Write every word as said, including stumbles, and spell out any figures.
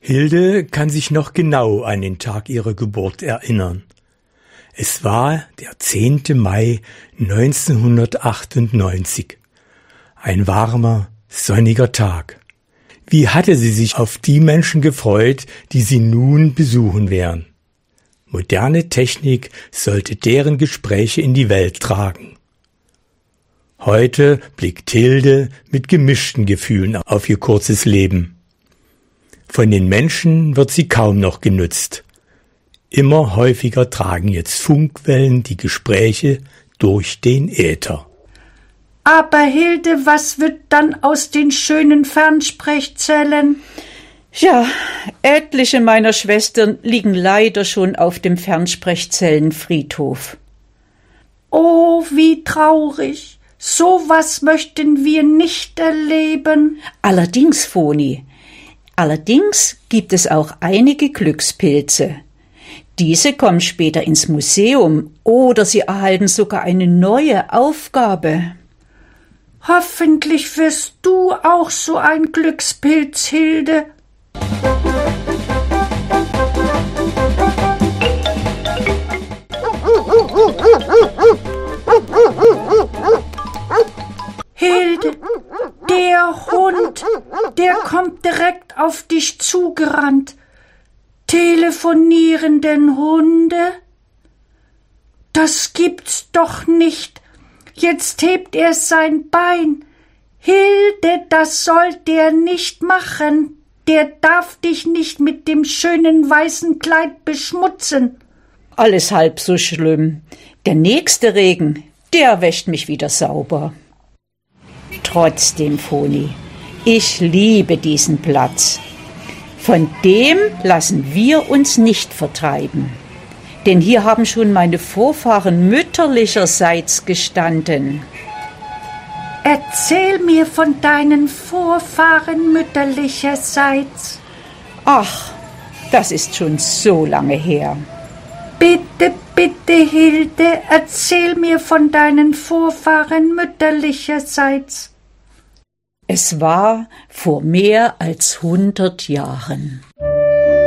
Hilde kann sich noch genau an den Tag ihrer Geburt erinnern. Es war der zehnte Mai neunzehnhundertachtundneunzig. Ein warmer, sonniger Tag. Wie hatte sie sich auf die Menschen gefreut, die sie nun besuchen werden. Moderne Technik sollte deren Gespräche in die Welt tragen. Heute blickt Hilde mit gemischten Gefühlen auf ihr kurzes Leben. Von den Menschen wird sie kaum noch genutzt. Immer häufiger tragen jetzt Funkwellen die Gespräche durch den Äther. Aber Hilde, was wird dann aus den schönen Fernsprechzellen? Ja, etliche meiner Schwestern liegen leider schon auf dem Fernsprechzellenfriedhof. Oh, wie traurig. So was möchten wir nicht erleben. Allerdings, Foni, allerdings gibt es auch einige Glückspilze. Diese kommen später ins Museum oder sie erhalten sogar eine neue Aufgabe. Hoffentlich wirst du auch so ein Glückspilz, Hilde. Hilde, der Hund, der kommt direkt auf dich zugerannt. Telefonierenden Hunde? Das gibt's doch nicht. Jetzt hebt er sein Bein. Hilde, das soll der nicht machen. Der darf dich nicht mit dem schönen weißen Kleid beschmutzen. Alles halb so schlimm. Der nächste Regen, der wäscht mich wieder sauber. Trotzdem, Foni, ich liebe diesen Platz. Von dem lassen wir uns nicht vertreiben. Denn hier haben schon meine Vorfahren mütterlicherseits gestanden. Erzähl mir von deinen Vorfahren mütterlicherseits. Ach, das ist schon so lange her. Bitte, bitte, Hilde, erzähl mir von deinen Vorfahren mütterlicherseits. Es war vor mehr als hundert Jahren.